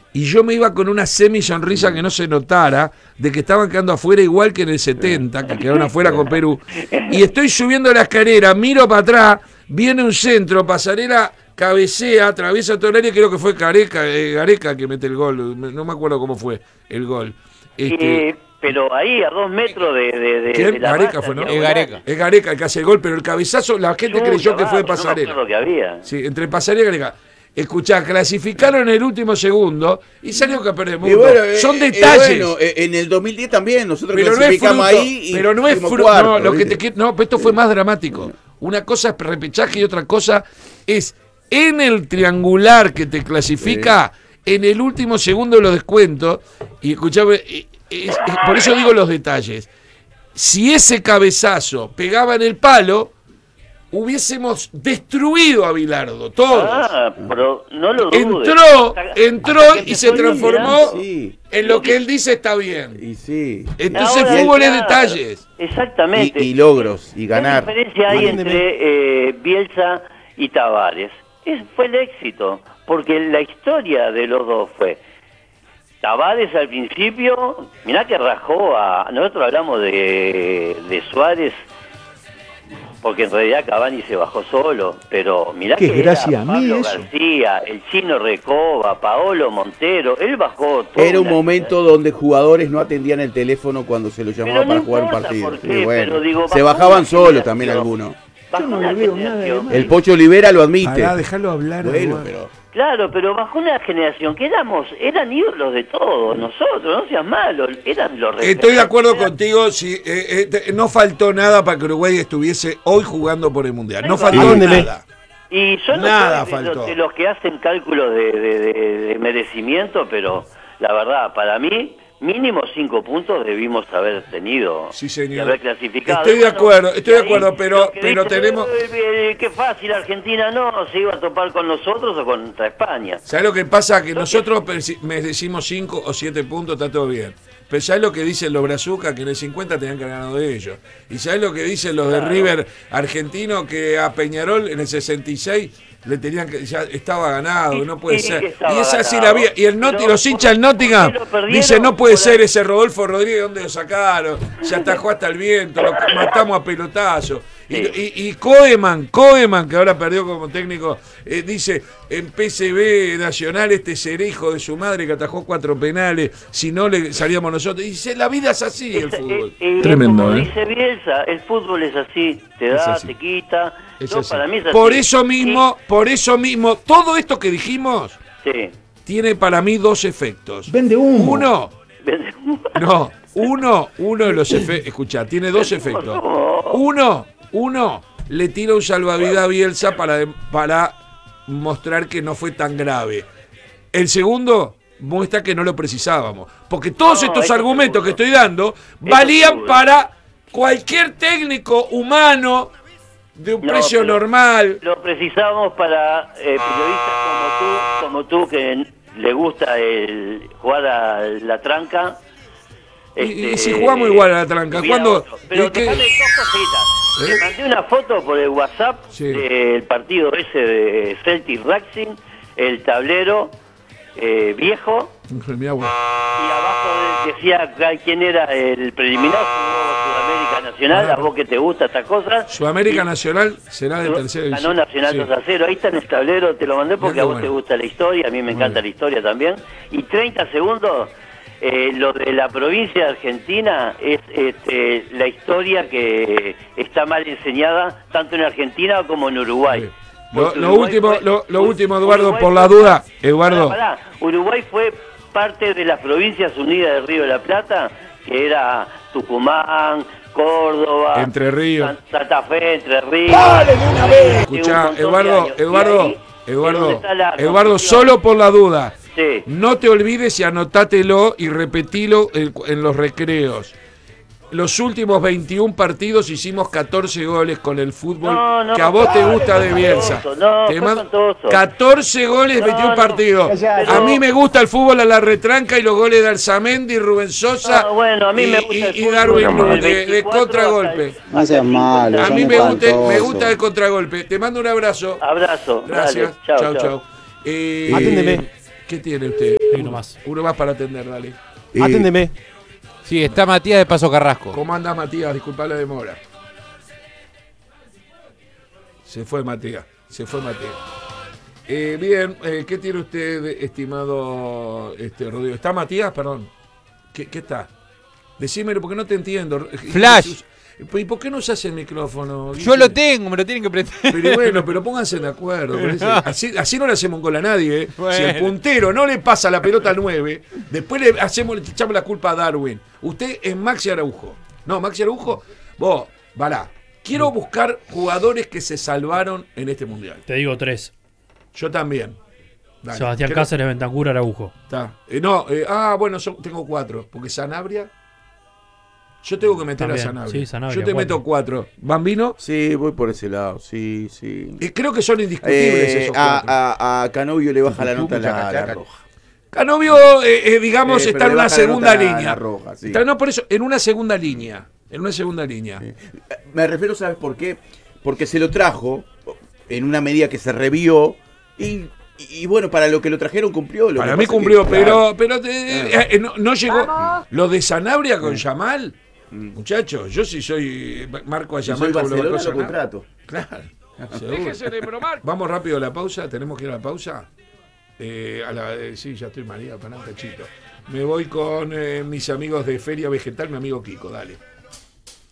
y yo me iba con una semi-sonrisa que no se notara de que estaban quedando afuera igual que en el 70, que quedaron afuera con Perú. Y estoy subiendo la escalera, miro para atrás, viene un centro, Pasarela cabecea, atraviesa todo el área, creo que fue Gareca que mete el gol, no me acuerdo cómo fue el gol. Pero ahí a 2 metros de la Gareca masa, fue, ¿no? Es Gareca el que hace el gol, pero el cabezazo, la gente creyó que fue de Pasarela. No me acuerdo que había. Sí, entre Pasarela y Gareca. Escuchá, clasificaron en el último segundo y salió que perdemos. Bueno, son detalles. Bueno, en el 2010 también, nosotros pero clasificamos no es fruto, ahí y pero no es fruto. cuarto, No, pero esto fue más dramático. Una cosa es repechaje y otra cosa es en el triangular que te clasifica, en el último segundo lo descuento. Y escuchame, por eso digo los detalles. Si ese cabezazo pegaba en el palo, hubiésemos destruido a Bilardo, todos. Pero no lo dudes. Entró y se transformó en lo que él dice está bien. Y sí. Entonces el fútbol es detalles. Exactamente. Y logros, y ganar. ¿Qué diferencia hay entre Bielsa y Tavares? Fue el éxito, porque la historia de los dos fue... Tavares al principio, mirá que rajó a... Nosotros hablamos de Suárez, porque en realidad Cavani se bajó solo, pero mirá que era gracias a mí Pablo eso. García, el Chino Recoba, Paolo Montero, él bajó todo. Era un momento donde jugadores no atendían el teléfono cuando se los llamaba para jugar un partido. Por qué, bueno, pero digo, se bajaban solos también algunos. Yo no le veo nada de malo. El Pocho Olivera lo admite. Déjalo hablar. Bueno, pero... Claro, pero bajo una generación que eran ídolos de todos, nosotros, no seas malo, eran los referentes. Estoy de acuerdo contigo, no faltó nada para que Uruguay estuviese hoy jugando por el Mundial. No faltó nada. Y yo no Nada soy faltó. de los que hacen cálculos de merecimiento, pero la verdad, para mí, mínimo 5 puntos debimos haber tenido. Sí, señor. Y haber clasificado. Estoy de acuerdo, pero tenemos... Qué fácil, Argentina no se iba a topar con nosotros o contra España. ¿Sabes lo que pasa? Que nosotros merecimos 5 o 7 puntos, está todo bien. Pero ¿sabes lo que dicen los Brazucas? Que en el 50 tenían que haber ganado de ellos. ¿Y sabes lo que dicen los de River argentino? Que a Peñarol en el 66 le tenían que, ya estaba ganado, no puede ser. Y es así la vida. Y los hinchas del Nottingham dicen, no puede ser ese Rodolfo Rodríguez, ¿dónde lo sacaron? Se atajó hasta el viento, lo matamos a pelotazo. Y Koeman, que ahora perdió como técnico, dice, en PSV Nacional seré hijo de su madre que atajó 4 penales, si no le salíamos nosotros. Y dice, la vida es así, el fútbol. Tremendo, como dice Bielsa, el fútbol es así, te da, te quita. Para mí es así. Por eso mismo, todo esto que dijimos tiene para mí 2 efectos. Vende humo. Uno de los efectos, escuchá, tiene 2 efectos. Uno, le tira un salvavidas a Bielsa para mostrar que no fue tan grave. El segundo, muestra que no lo precisábamos. Porque todos estos argumentos que estoy dando valían para cualquier técnico humano de un precio normal. Lo precisábamos para periodistas como tú, que le gusta jugar a la tranca. Y si jugamos igual a la tranca, ¿cuándo? Pero te mandé 2 cositas. Te mandé una foto por el WhatsApp del partido ese de Celtic Racing, el tablero viejo. Y abajo decía quién era el preliminar, Sudamérica Nacional, a vos que te gusta esta cosa. Sudamérica Nacional será de tercera división. Ganó Nacional 2-0. Ahí está en el tablero, te lo mandé porque a vos te gusta la historia, a mí me encanta la historia también. Y 30 segundos. Lo de la provincia de Argentina es la historia que está mal enseñada tanto en Argentina como en Uruguay. Lo último, Eduardo, Uruguay, por la duda, Eduardo. Uruguay fue parte de las provincias unidas del Río de la Plata, que era Tucumán, Córdoba, Entre Ríos, Santa Fe, Entre Ríos. ¡Dale de una vez! Escuchá, Eduardo, solo por la duda. No te olvides y anotátelo y repetilo en los recreos. Los últimos 21 partidos hicimos 14 goles con el fútbol que a vos te gusta de Bielsa. Te mando 14 goles, 21 partidos. A mí me gusta el fútbol a la retranca y los goles de Alzamendi, Rubén Sosa a mí me gusta y Darwin de contragolpe. No seas malo. A mí me gusta el contragolpe. Te mando un abrazo. Abrazo. Gracias. Chao. Aténdeme. ¿Qué tiene usted? Hay uno más. Uno más para atender, dale. Aténdeme. Sí, está Matías de Paso Carrasco. ¿Cómo anda Matías? Disculpa la demora. Se fue Matías. Bien, ¿qué tiene usted, estimado Rodrigo? ¿Está Matías? Perdón. ¿Qué está? Decímelo porque no te entiendo. Flash. ¿Y por qué no usas el micrófono? Yo lo tengo, me lo tienen que prender. Pero bueno, pero pónganse de acuerdo. Así no le hacemos con la nadie. Bueno. Si el puntero no le pasa la pelota al 9, después le echamos la culpa a Darwin. Usted es Maxi Araujo. No, Maxi Araujo, vos, vará. Quiero buscar jugadores que se salvaron en este mundial. Te digo 3. Yo también. Dale. Sebastián Cáceres, Bentancur, Araujo. Está. Bueno, tengo 4. Porque Sanabria. Yo tengo que meter También, a Sanabria. sí, Sanabria, Yo te 4. meto 4. ¿Bambino? Sí, voy por ese lado, sí. Creo que son indiscutibles esos 4. A Canovio le baja la nota la roja. Canovio, digamos, Pero está en le una baja la segunda nota línea. la roja, sí. No, por eso, en una segunda línea. Sí. Me refiero, ¿sabes por qué? Porque se lo trajo en una medida que se revió y bueno, para lo que lo trajeron cumplió. Para mí cumplió, pero no llegó. Lo de Sanabria con Yamal, muchachos, yo sí soy Marco a Si Yamal soy como lo Barcelona, marcó lo Sanabria. contrato. Claro. Déjese de bromar. Vamos rápido a la pausa, tenemos que ir a la pausa. Sí, ya estoy María, para cachito. Me voy con mis amigos de Feria Vegetal, mi amigo Kiko, dale.